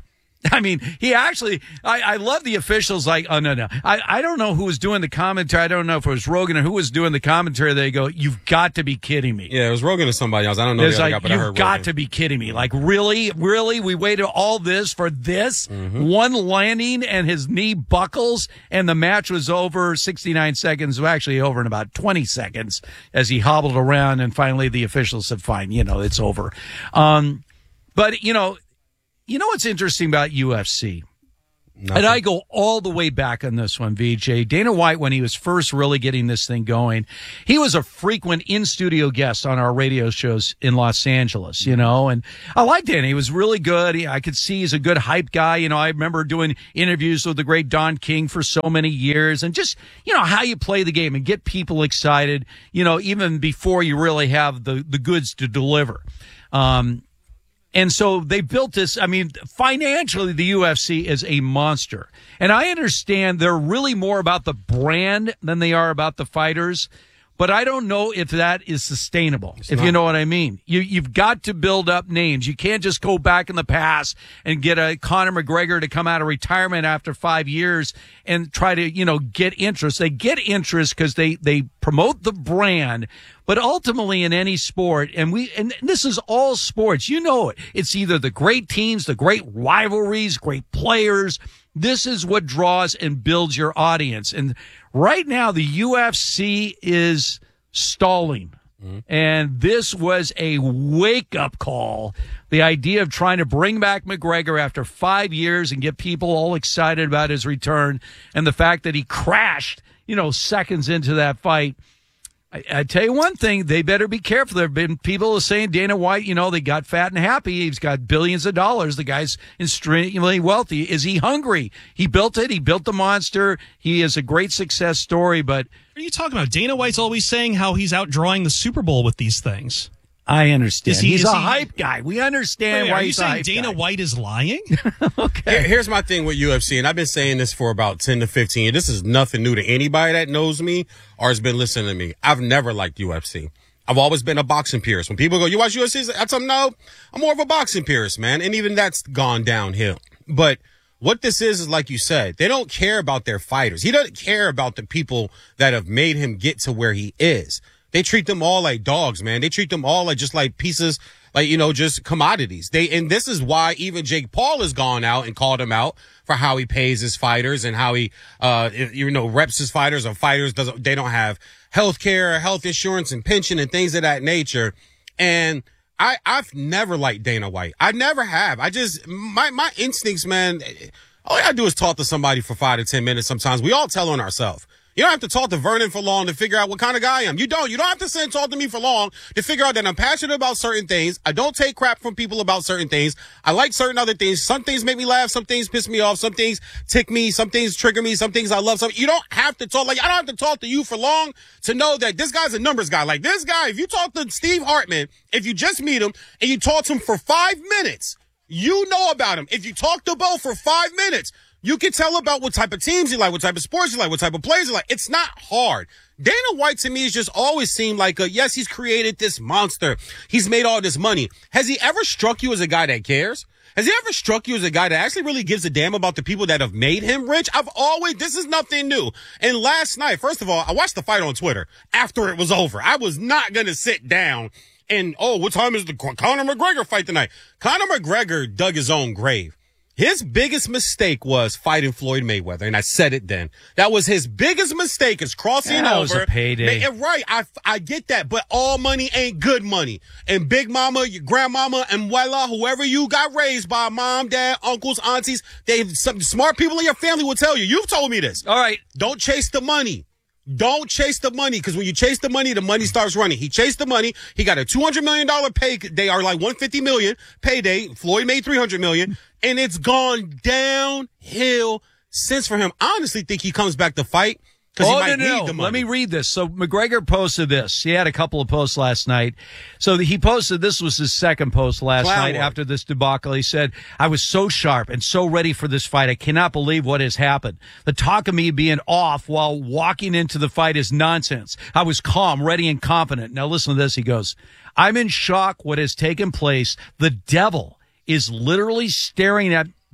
I mean, he actually, I, I love the officials like, oh, no, no. I, I don't know who was doing the commentary. I don't know if it was Rogan or who was doing the commentary. They go, you've got to be kidding me. Yeah, it was Rogan or somebody else. I don't know. It's the other like, guy, but I you've heard got Rogan. to be kidding me. Like, really? Really? We waited all this for this? Mm-hmm. One landing and his knee buckles and the match was over sixty-nine seconds. Well, actually over in about twenty seconds as he hobbled around and finally the officials said, fine, you know, it's over. Um, but, you know, you know what's interesting about U F C? Nothing. And I go all the way back on this one, V J. Dana White, when he was first really getting this thing going, he was a frequent in-studio guest on our radio shows in Los Angeles, you know, and I liked Dana. He was really good. He, I could see he's a good hype guy. You know, I remember doing interviews with the great Don King for so many years and just, you know, how you play the game and get people excited, you know, even before you really have the, the goods to deliver. Um, And so they built this. I mean, financially, the U F C is a monster. And I understand they're really more about the brand than they are about the fighters. But I don't know if that is sustainable, it's if not. You know what I mean. You, you've got to build up names. You can't just go back in the past and get a Conor McGregor to come out of retirement after five years and try to, you know, get interest. They get interest because they, they promote the brand. But ultimately in any sport, and we, and this is all sports, you know it. It's either the great teams, the great rivalries, great players. This is what draws and builds your audience. And right now, the U F C is stalling. Mm-hmm. And this was a wake-up call. The idea of trying to bring back McGregor after five years and get people all excited about his return, and the fact that he crashed, you know, seconds into that fight. I, I tell you one thing, they better be careful. There have been people saying Dana White, you know, they got fat and happy. He's got billions of dollars. The guy's extremely wealthy. Is he hungry? He built it. He built the monster. He is a great success story, but... What are you talking about? Dana White's always saying how he's outdrawing the Super Bowl with these things. I understand. Is he, he's is a he, hype guy. We understand wait, why are you he's a saying hype Dana guy. White is lying? Okay. Here, here's my thing with U F C, and I've been saying this for about ten to fifteen years. This is nothing new to anybody that knows me or has been listening to me. I've never liked U F C. I've always been a boxing purist. When people go, you watch U F C? I tell them, no, I'm more of a boxing purist, man. And even that's gone downhill. But what this is, is like you said, they don't care about their fighters. He doesn't care about the people that have made him get to where he is. They treat them all like dogs, man. They treat them all like just like pieces, like, you know, just commodities. They, and this is why even Jake Paul has gone out and called him out for how he pays his fighters and how he, uh, you know, reps his fighters, or fighters doesn't, they don't have health care, health insurance and pension and things of that nature. And I, I've never liked Dana White. I never have. I just, my, my instincts, man, all I gotta do is talk to somebody for five to ten minutes sometimes. We all tell on ourselves. You don't have to talk to Vernon for long to figure out what kind of guy I am. You don't. You don't have to sit and talk to me for long to figure out that I'm passionate about certain things. I don't take crap from people about certain things. I like certain other things. Some things make me laugh. Some things piss me off. Some things tick me. Some things trigger me. Some things I love. Some, you don't have to talk. Like, I don't have to talk to you for long to know that this guy's a numbers guy. Like, this guy, if you talk to Steve Hartman, if you just meet him and you talk to him for five minutes, you know about him. If you talk to Bo for five minutes, you can tell about what type of teams you like, what type of sports you like, what type of players you like. It's not hard. Dana White to me has just always seemed like a, yes, he's created this monster. He's made all this money. Has he ever struck you as a guy that cares? Has he ever struck you as a guy that actually really gives a damn about the people that have made him rich? I've always, this is nothing new. And last night, first of all, I watched the fight on Twitter after it was over. I was not going to sit down and, oh, what time is the Conor McGregor fight tonight? Conor McGregor dug his own grave. His biggest mistake was fighting Floyd Mayweather, and I said it then. That was his biggest mistake, is crossing yeah, that over. Was a payday. Man, right, I, I get that, but all money ain't good money. And Big Mama, your grandmama, and Wella, whoever you got raised by, mom, dad, uncles, aunties, they some smart people in your family will tell you. You've told me this. All right. Don't chase the money. Don't chase the money, because when you chase the money, the money starts running. He chased the money. He got a two hundred million dollars pay. They are like one hundred fifty million dollars payday. Floyd made three hundred million dollars, and it's gone downhill since for him. I honestly think he comes back to fight because oh, he might no, no. need the money. Let me read this. So McGregor posted this. He had a couple of posts last night. So he posted, this was his second post last Clown night work. after this debacle. He said, I was so sharp and so ready for this fight. I cannot believe what has happened. The talk of me being off while walking into the fight is nonsense. I was calm, ready, and confident. Now listen to this. He goes, I'm in shock what has taken place. The devil is literally staring at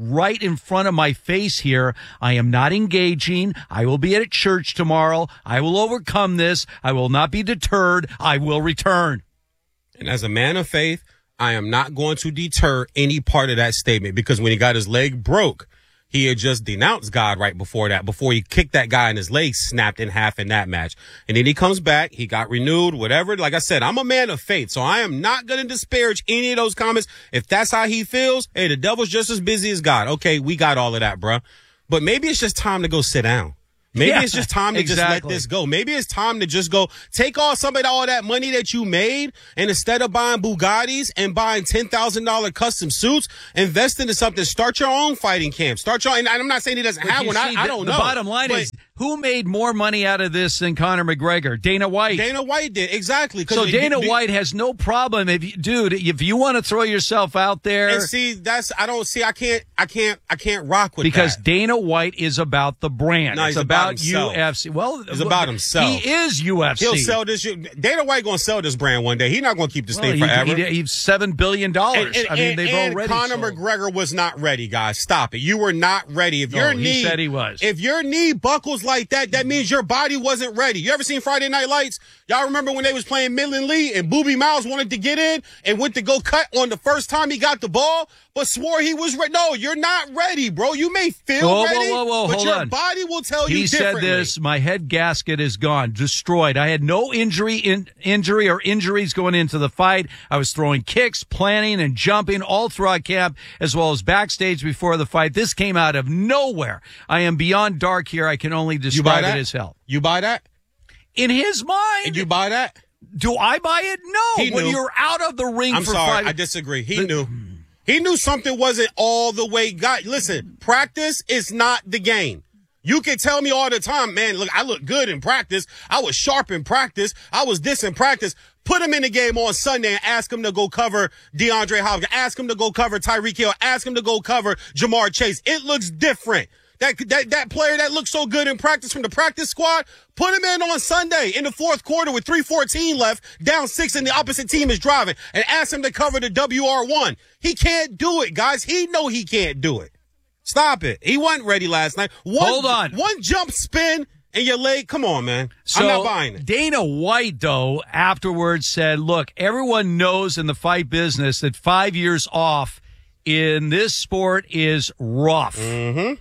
right in front of my face here. I am not engaging. I will be at church tomorrow. I will overcome this. I will not be deterred. I will return. And as a man of faith, I am not going to deter any part of that statement, because when he got his leg broke, he had just denounced God right before that, before he kicked that guy and his leg snapped in half in that match. And then he comes back, he got renewed, whatever. Like I said, I'm a man of faith, so I am not going to disparage any of those comments. If that's how he feels, hey, the devil's just as busy as God. Okay, we got all of that, bruh. But maybe it's just time to go sit down. Maybe yeah, it's just time to exactly. just let this go. Maybe it's time to just go take all some of all that money that you made, and instead of buying Bugattis and buying ten thousand dollars custom suits, invest into something. Start your own fighting camp. Start your, and I'm not saying he doesn't but have one. See, I, I don't the, know. The bottom line but, is, who made more money out of this than Conor McGregor? Dana White. Dana White did, exactly. So it, Dana it, White has no problem if you, dude, if you want to throw yourself out there. And see, that's, I don't see, I can't, I can't, I can't rock with because that. Because Dana White is about the brand. No, it's he's about, about U F C. Well, it's about himself. He is U F C. He'll sell this. Dana White going to sell this brand one day. He's not going to keep this well, thing forever. He, he, he's seven billion dollars. And, and, I mean, and, they've and already Conor sold. McGregor was not ready, guys. Stop it. You were not ready. If no, your he knee said he was. If your knee buckles like that, that means your body wasn't ready. You ever seen Friday Night Lights? Y'all remember when they was playing Midland Lee and Boobie Miles wanted to get in and went to go cut on the first time he got the ball, but swore he was ready? No, you're not ready, bro. You may feel whoa, ready, whoa, whoa, whoa, but hold your on. body will tell he you differently. He said this, my head gasket is gone, destroyed. I had no injury in, injury or injuries going into the fight. I was throwing kicks, planning, and jumping all throughout camp, as well as backstage before the fight. This came out of nowhere. I am beyond dark here. I can only describe it as hell. You buy that? In his mind. And you buy that? Do I buy it? No. He when knew. You're out of the ring I'm for sorry, five. I disagree. He the, knew. He knew something wasn't all the way got. Listen, practice is not the game. You can tell me all the time, man, look, I look good in practice. I was sharp in practice. I was this in practice. Put him in the game on Sunday and ask him to go cover DeAndre Hopkins. Ask him to go cover Tyreek Hill. Ask him to go cover Jamar Chase. It looks different. That, that, that player that looked so good in practice from the practice squad, put him in on Sunday in the fourth quarter with three fourteen left, down six, and the opposite team is driving, and ask him to cover the W R one. He can't do it, guys. He know he can't do it. Stop it. He wasn't ready last night. One, Hold on. One jump spin and your leg. Come on, man. So I'm not buying it. Dana White, though, afterwards said, look, everyone knows in the fight business that five years off in this sport is rough. Mm-hmm.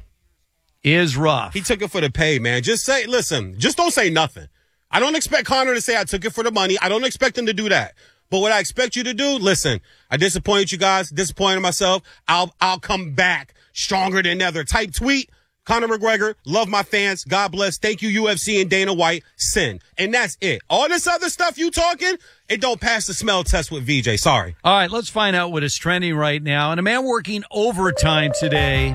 Is rough. He took it for the pay, man. Just say, listen, just don't say nothing. I don't expect Conor to say I took it for the money. I don't expect him to do that. But what I expect you to do, listen, I disappointed you guys, disappointed myself. I'll, I'll come back stronger than ever. Type tweet, Conor McGregor, love my fans. God bless. Thank you, U F C and Dana White. Send. And that's it. All this other stuff you talking, it don't pass the smell test with V J. Sorry. All right, let's find out what is trending right now. And a man working overtime today.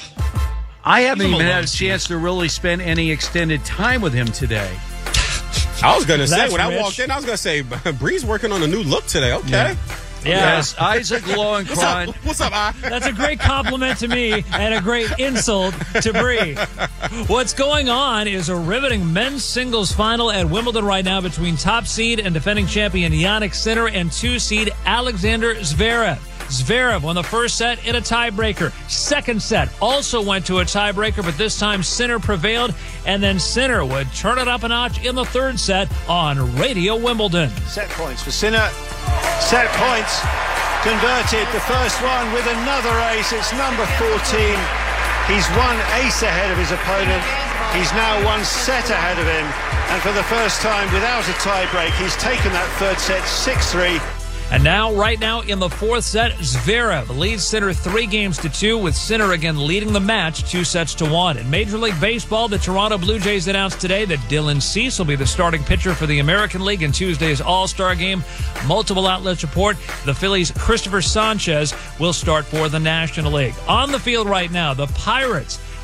I haven't even had a chance to really spend any extended time with him today. I was going to say, That's when rich. I walked in, I was going to say, Bree's working on a new look today. Okay. Yeah. Yeah. Yes, Isaac Lowenkron. What's up, What's up I? That's a great compliment to me and a great insult to Bree. What's going on is a riveting men's singles final at Wimbledon right now between top seed and defending champion Jannik Sinner and two seed Alexander Zverev. Zverev won the first set in a tiebreaker. Second set also went to a tiebreaker, but this time Sinner prevailed, and then Sinner would turn it up a notch in the third set on Radio Wimbledon. Set points for Sinner. Set points converted. The first one with another ace. It's number fourteen. He's one ace ahead of his opponent. He's now one set ahead of him. And for the first time without a tiebreak, he's taken that third set six three. And now, right now, in the fourth set, Zverev leads Sinner three games to two, with Sinner again leading the match two sets to one. In Major League Baseball, the Toronto Blue Jays announced today that Dylan Cease will be the starting pitcher for the American League in Tuesday's All-Star Game. Multiple outlets report the Phillies' Christopher Sanchez will start for the National League. On the field right now, the Pirates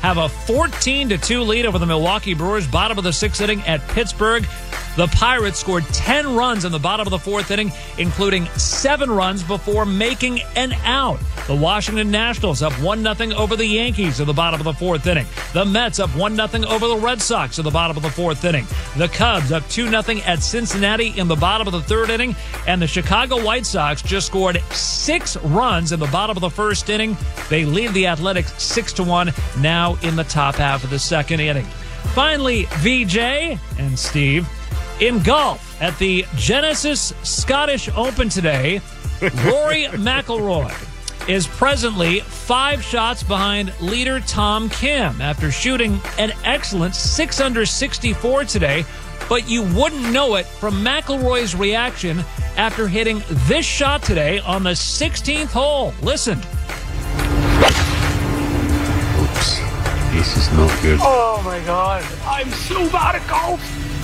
have a fourteen to two lead over the Milwaukee Brewers, bottom of the sixth inning at Pittsburgh. The Pirates scored ten runs in the bottom of the fourth inning, including seven runs before making an out. The Washington Nationals up one nothing over the Yankees in the bottom of the fourth inning. The Mets up one nothing over the Red Sox in the bottom of the fourth inning. The Cubs up two nothing at Cincinnati in the bottom of the third inning. And the Chicago White Sox just scored six runs in the bottom of the first inning. They lead the Athletics six to one now in the top half of the second inning. Finally, V J and Steve. In golf, at the Genesis Scottish Open today, Rory McIlroy is presently five shots behind leader Tom Kim after shooting an excellent six under sixty-four today. But you wouldn't know it from McIlroy's reaction after hitting this shot today on the sixteenth hole. Listen. Oops, this is not good. Oh my God, I'm so bad at golf.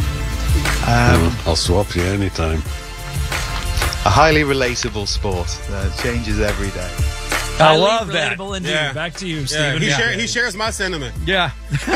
Um, I'll swap you anytime. A highly relatable sport that changes every day. I love that. Indeed. Yeah. Back to you, Yeah, Stephen. he, Yeah. share, he shares my sentiment. Yeah.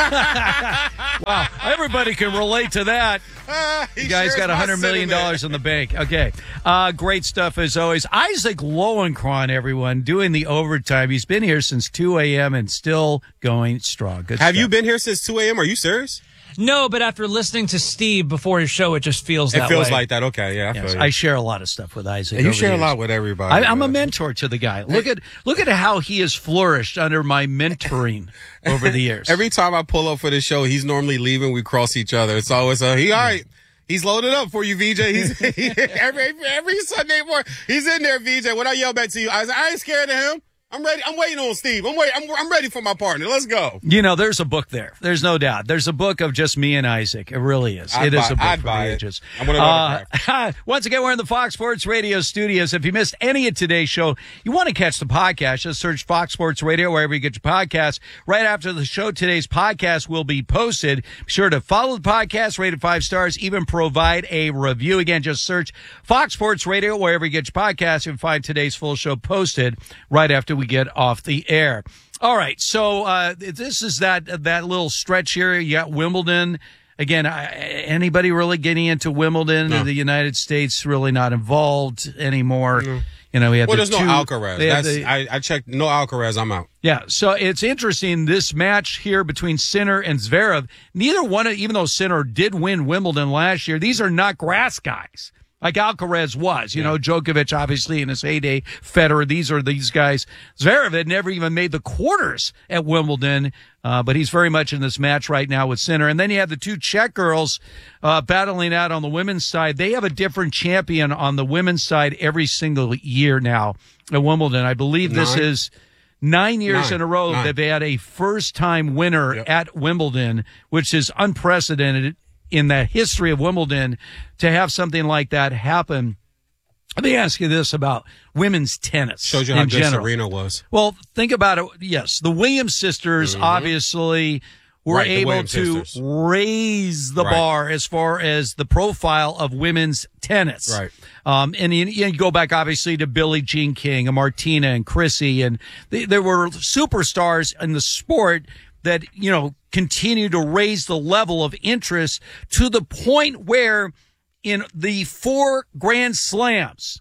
Wow. Everybody can relate to that. Uh, You guys got one hundred million dollars in the bank. Okay. Uh, great stuff as always. Isaac Lowenkron, everyone, doing the overtime. He's been here since two a.m. and still going strong. Good Have stuff. you been here since two a.m.? Are you serious? No, but after listening to Steve before his show, it just feels It that feels way. like that. Okay, yeah. I, Yes, feel you. I share a lot of stuff with Isaac. Yeah, you over share the a lot years. with everybody. I, I'm a man. mentor to the guy. Look at look at how he has flourished under my mentoring over the years. Every time I pull up for the show, he's normally leaving. We cross each other. It's always a he. All right, he's loaded up for you, V J. He's he, every every Sunday morning. He's in there, V J. When I yell back to you, I, I ain't scared of him. I'm ready. I'm waiting on Steve. I'm waiting. I'm, I'm ready for my partner. Let's go. You know, there's a book there. There's no doubt. There's a book of just me and Isaac. It really is. I'd it is buy- a book I'd for buy the it. ages. I'm gonna go to Uh, once again, we're in the Fox Sports Radio studios. If you missed any of today's show, you want to catch the podcast, just search Fox Sports Radio wherever you get your podcasts. Right after the show, today's podcast will be posted. Be sure to follow the podcast, rate it five stars, even provide a review. Again, just search Fox Sports Radio wherever you get your podcasts. You'll find today's full show posted right after we get off the air. All right, so uh, this is that that little stretch here. You got Wimbledon. Again, I, anybody really getting into Wimbledon No. in the United States really not involved anymore. No. You know, we have Well, the there's no two, Alcaraz. they have That's, the- I, I checked. No Alcaraz. I'm out. yeah, so it's interesting, this match here between Sinner and Zverev. Neither one, of, even though Sinner did win Wimbledon last year, these are not grass guys like Alcaraz was. You know, Djokovic, obviously, in his heyday, Federer, these are these guys. Zverev had never even made the quarters at Wimbledon, uh, but he's very much in this match right now with Sinner. And then you have the two Czech girls uh, battling out on the women's side. They have a different champion on the women's side every single year now at Wimbledon. I believe this Nine. is nine years Nine. in a row Nine. that they had a first-time winner Yep. at Wimbledon, which is unprecedented in the history of Wimbledon to have something like that happen. Let me ask you this about women's tennis. Shows you how in good general. Serena was. Well, think about it. Yes, the Williams sisters Mhm. obviously were Right, the able Williams to sisters. raise the Right. bar as far as the profile of women's tennis. Right. Um, and you, you go back obviously to Billie Jean King and Martina and Chrissy, and they, there were superstars in the sport that, you know, continue to raise the level of interest to the point where in the four Grand Slams,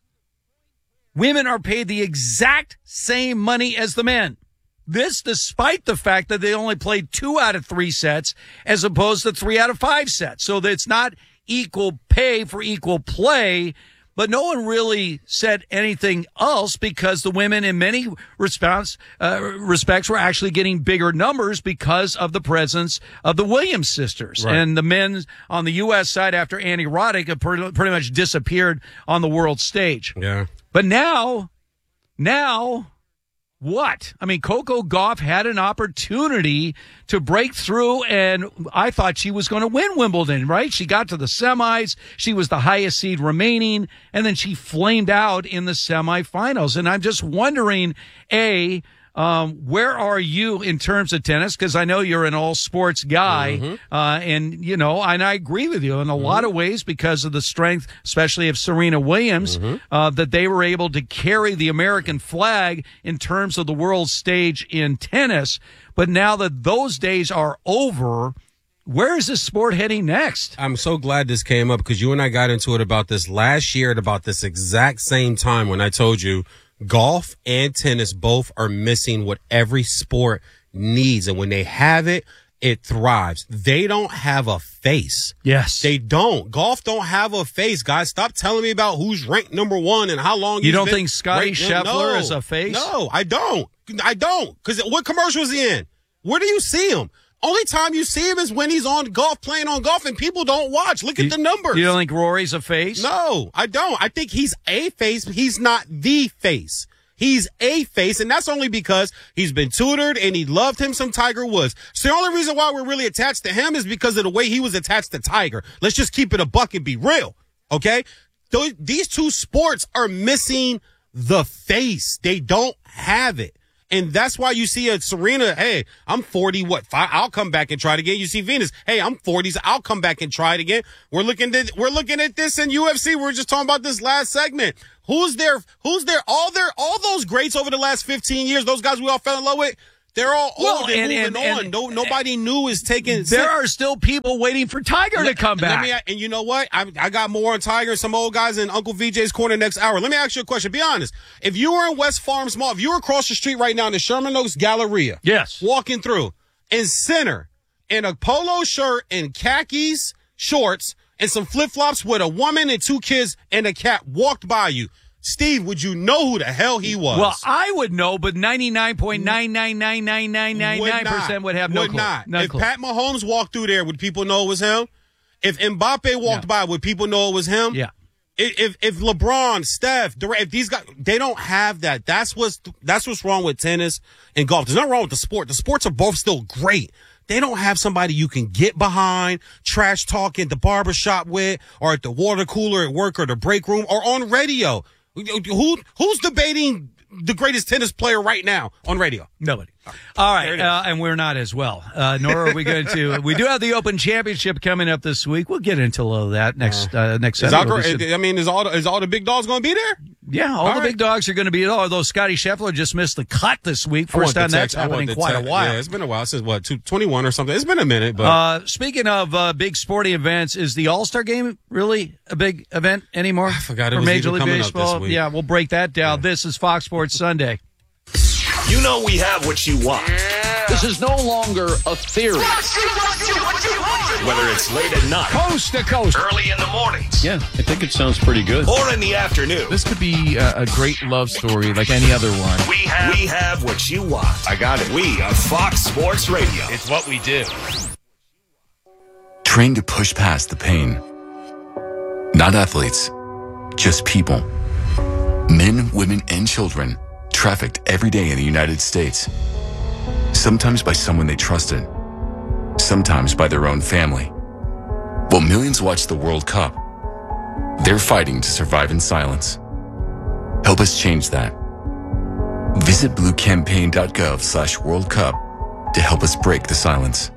women are paid the exact same money as the men. This despite the fact that they only played two out of three sets as opposed to three out of five sets. So that it's not equal pay for equal play, but no one really said anything else because the women in many respects, uh, respects were actually getting bigger numbers because of the presence of the Williams sisters. Right. And the men on the U S side after Annie Roddick have pretty, pretty much disappeared on the world stage. Yeah. But now, now, what? I mean, Coco Gauff had an opportunity to break through, and I thought she was going to win Wimbledon, right? She got to the semis. She was the highest seed remaining, and then she flamed out in the semifinals. And I'm just wondering, A, Um, where are you in terms of tennis? Because I know you're an all-sports guy, Mhm. uh, and, you know, and I agree with you in a lot of ways because of the strength, especially of Serena Williams, uh, that they were able to carry the American flag in terms of the world stage in tennis. But now that those days are over, where is this sport heading next? I'm so glad this came up because you and I got into it about this last year at about this exact same time when I told you golf and tennis both are missing what every sport needs. And when they have it, it thrives. They don't have a face. Yes. They don't. Golf don't have a face, guys. Stop telling me about who's ranked number one and how long You he's don't been think Scotty ranked- Scheffler No. is a face? No, I don't. I don't. Because what commercial is he in? Where do you see him? Only time you see him is when he's on golf, playing on golf, and people don't watch. Look at the numbers. You don't think Rory's a face? No, I don't. I think he's a face, but he's not the face. He's a face, and that's only because he's been tutored and he loved him some Tiger Woods. So the only reason why we're really attached to him is because of the way he was attached to Tiger. Let's just keep it a buck and be real, okay? Those, these two sports are missing the face. They don't have it. And that's why you see a Serena, hey, I'm forty, what, five, I'll come back and try it again. You see Venus, hey, I'm forty, so I'll come back and try it again. We're looking at, we're looking at this in U F C. We were just talking about this last segment. Who's there, who's there, all their, all those greats over the last fifteen years, those guys we all fell in love with, they're all Well, old and, and- moving and- on. and- no, nobody new is taking. There are still people waiting for Tiger to come Let back. me, and you know what? I, I got more on Tiger and some old guys in Uncle V J's corner next hour. Let me ask you a question. Be honest. If you were in West Farms Mall, if you were across the street right now in the Sherman Oaks Galleria, yes, walking through in center in a polo shirt and khakis, shorts, and some flip flops with a woman and two kids and a cat walked by you, Steve, would you know who the hell he was? Well, I would know, but ninety-nine point nine nine nine nine nine nine nine percent would have no would clue. not. No if clue. Pat Mahomes walked through there, would people know it was him? If Mbappe walked Yeah. by, would people know it was him? Yeah. If if, if LeBron, Steph, Durant, if these guys, they don't have that. That's what's that's what's wrong with tennis and golf. There's nothing wrong with the sport. The sports are both still great. They don't have somebody you can get behind, trash talk at the barbershop with, or at the water cooler at work, or the break room, or on radio. Who who's debating the greatest tennis player right now on radio? Nobody. All right, uh, and we're not as well. Uh, nor are we going to. We do have the Open Championship coming up this week. We'll get into a little of that next uh, next Is Saturday. Alcor- We'll be- I mean, is all the, is all the big dogs going to be there? Yeah, all, All the right. big dogs are going to be. Although Scotty Scheffler just missed the cut this week, I want first the time that's text- I happened want in the quite text- a while. Yeah, it's been a while since what, two, twenty-one or something. It's been a minute, but Uh, speaking of uh, big sporting events, is the All Star Game really a big event anymore? I forgot it for was Major even League coming up this Baseball. week. Yeah, we'll break that down. This is Fox Sports Sunday. You know we have what you want. This is no longer a theory. Whether it's late at night, coast to coast, early in the mornings, Yeah, I think it sounds pretty good. or in the afternoon, This could be a, a great love story like any other one. we have we have what you want. I got it. We are Fox Sports Radio. It's what we do. Trained to push past the pain. Not athletes, just people. Men, women, and children trafficked every day in the United States. Sometimes by someone they trusted, sometimes by their own family. While millions watch the World Cup, they're fighting to survive in silence. Help us change that. Visit bluecampaign.gov slash World Cup to help us break the silence.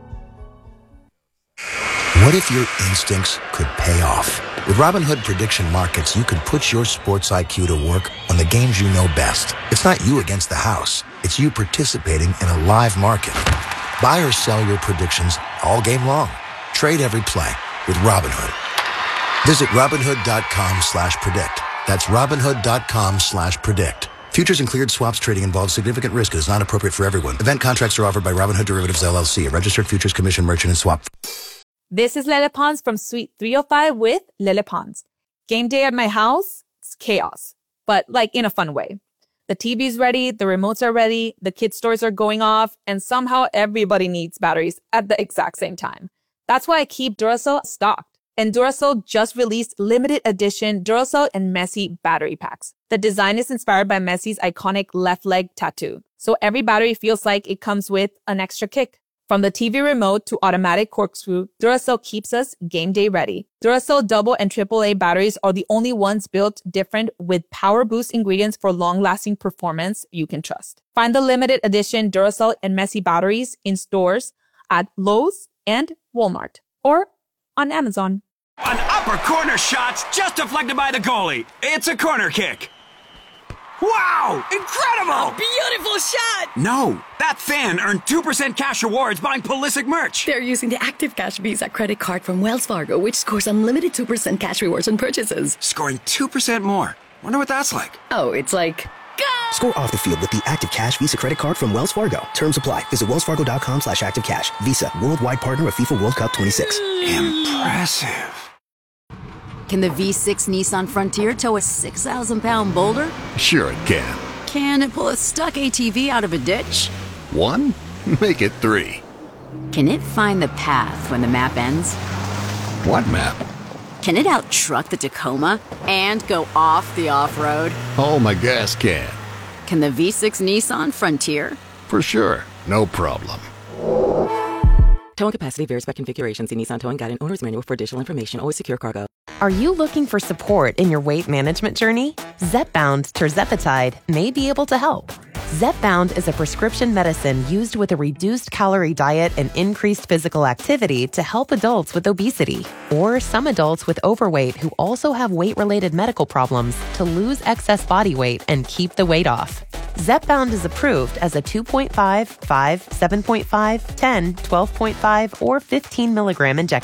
What if your instincts could pay off? With Robinhood Prediction Markets, you could put your sports I Q to work on the games you know best. It's not you against the house. It's you participating in a live market. Buy or sell your predictions all game long. Trade every play with Robinhood. Visit Robinhood.com slash predict. That's Robinhood.com slash predict. Futures and cleared swaps trading involves significant risk and is not appropriate for everyone. Event contracts are offered by Robinhood Derivatives, L L C, a registered futures commission merchant and swap. This is Lele Pons from Suite three oh five with Lele Pons. Game day at my house, it's chaos, but like in a fun way. The T V's ready, the remotes are ready, the kids' toys are going off, and somehow everybody needs batteries at the exact same time. That's why I keep Duracell stocked. And Duracell just released limited edition Duracell and Messi battery packs. The design is inspired by Messi's iconic left leg tattoo, so every battery feels like it comes with an extra kick. From the T V remote to automatic corkscrew, Duracell keeps us game day ready. Duracell double and triple A batteries are the only ones built different with power boost ingredients for long-lasting performance you can trust. Find the limited edition Duracell and Messi batteries in stores at Lowe's and Walmart or on Amazon. An upper corner shot just deflected by the goalie. It's a corner kick. Wow! Incredible! Beautiful shot! No, that fan earned two percent cash rewards buying Pulisic merch. They're using the Active Cash Visa credit card from Wells Fargo, which scores unlimited two percent cash rewards on purchases. Scoring two percent more. Wonder what that's like. Oh, it's like... Score off the field with the Active Cash Visa credit card from Wells Fargo. Terms apply. Visit wellsfargo.com slash active cash. Visa, worldwide partner of FIFA World Cup twenty-six. Impressive. Can the V six Nissan Frontier tow a six thousand pound boulder? Sure it can. Can it pull a stuck A T V out of a ditch? One? Make it three. Can it find the path when the map ends? What map? Can it out-truck the Tacoma and go off the off-road? Oh, my gas can. Can the V six Nissan Frontier? For sure. No problem. Towing capacity varies by configuration. See Nissan Towing Guide and Owner's Manual for additional information. Always secure cargo. Are you looking for support in your weight management journey? Zepbound Tirzepatide may be able to help. Zepbound is a prescription medicine used with a reduced calorie diet and increased physical activity to help adults with obesity or some adults with overweight who also have weight-related medical problems to lose excess body weight and keep the weight off. Zepbound is approved as a two point five, five, seven point five, ten, twelve point five, or fifteen milligram injection.